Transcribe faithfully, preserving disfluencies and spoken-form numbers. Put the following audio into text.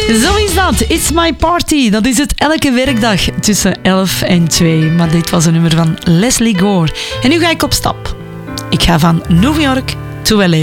Zo is dat. It's my party. Dat is het elke werkdag tussen elf en twee. Maar dit was een nummer van Leslie Gore. En nu ga ik op stap. Ik ga van New York to L A.